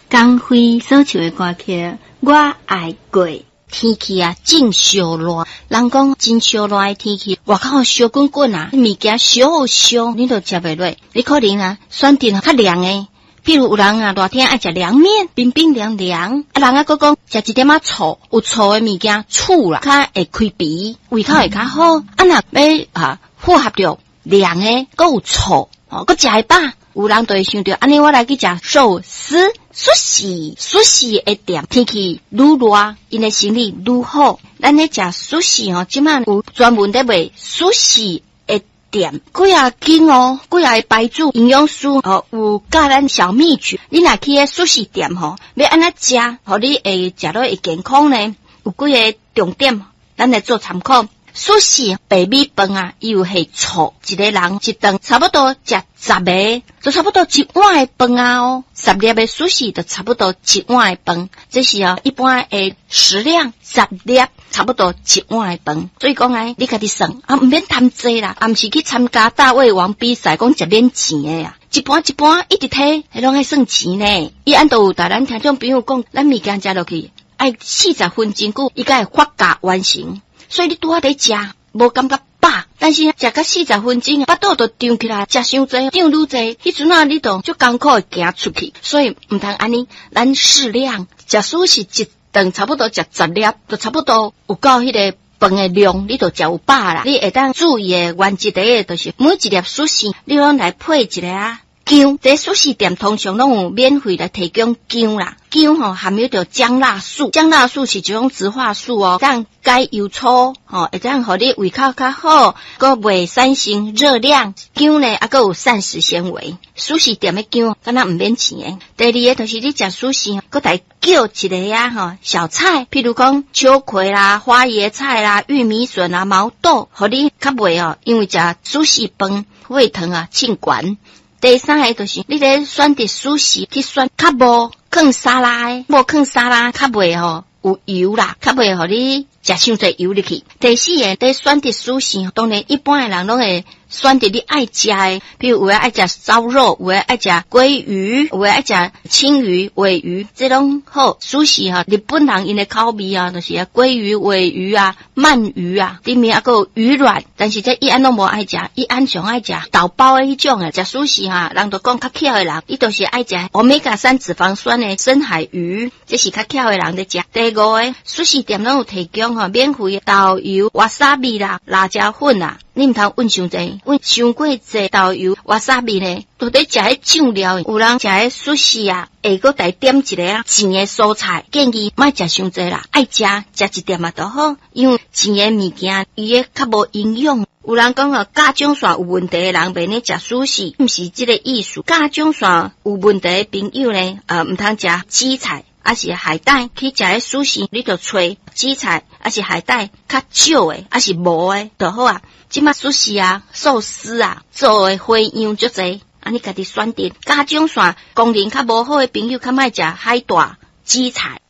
江蕙所唱的歌曲，我爱过。 天气啊，真烧热。人讲真烧热的天气，外口烧滚滚啊，物件烧烧，你都食袂落。你可能啊，选择较凉的，比如有人啊，热天爱食凉面，冰冰凉凉。啊，人啊，佫讲食一点仔醋，有醋的物件，醋啦，较会开鼻，胃口会较好。啊，若要复合着凉的，佫有醋，佫食会饱。有人就会想着，安尼我来去食寿司。寿司的店，天气愈热，因的生意愈好。咱咧食寿司即摆有专门咧卖寿司的店，几啊间几啊个牌子，营养师有教咱小秘诀。你若去个寿司店要安怎食，互你会食到会健康呢？有几个重点，咱来做参考。寿司白米饭啊，伊有下醋，一个人一顿差不多食10个，就差不多一碗的饭啊10粒的寿司就差不多一碗的饭，这是一般的食量，10粒差不多一碗的饭。所以讲你家己算毋免贪济啦，毋是去参加大胃王比赛，讲食免钱的呀。一般一直摕，拢爱算钱呢。伊按都有甲咱听众朋友讲，咱物件食落去，爱40分钟久，伊才会发酵完成。所以你拄仔在食，无感觉饱，但是食到40分钟，腹肚就胀起来，食伤济，胀愈济，迄阵啊你就足艰苦的行出去，所以毋通安尼，咱适量食寿司一顿差不多食10粒，就差不多有够迄个饭的量，你就食有饱啦。你会当注意的原则第一就是每一粒寿司，你拢来配一个姜，这寿司店通常拢有免费来提供姜啦。姜含有着姜辣素，姜辣素是一种植化素让解油粗会当互你胃口较好，佮袂产生热量。姜呢还佮有膳食纤维。寿司店的姜敢若毋免钱的。第二个就是你食寿司，佮来叫一个小菜，譬如讲秋葵啦、花椰菜啦、玉米笋啦、毛豆，互你较袂因为食寿司饭胃疼凊悬。第三个就是你咧选择寿司去选较无放沙拉的，无放沙拉较袂有油啦，较袂互你食伤侪油入去。第四个咧选择寿司，当然一般的人拢会选择你爱食的，比如有的爱食烧肉，有的爱食鲑鱼，有的爱食青鱼、尾鱼，这拢好。寿司日本人因的口味就是鲑鱼、尾鱼鳗鱼里面还有鱼卵，但是这伊安拢无爱食，伊安上爱食豆包的迄种的。食寿司人都讲较巧的人，伊都是爱食Omega-3脂肪酸的深海鱼，这是较巧的人在食。第五个，寿司店拢有提供免费的豆油、瓦萨比啦、辣椒粉啦。你毋通运伤济，运伤过济豆油、瓦萨比呢，都在食迄酱料。有人食迄寿司下搁来点一个甜的蔬菜，建议莫食伤济啦，爱食一点就好，因为甜的物件伊个较无营养。有人讲甲状腺有问题的人袂呢食寿司，毋是这个意思。甲状腺有问题的朋友呢，毋通食紫菜。还是海带去食迄寿司，你就找紫菜，还是海带较少的，还是无的就好啊。即马寿司寿司做的花样足济，你家己选择。甲状腺功能较无好的朋友，较莫食海带、紫菜。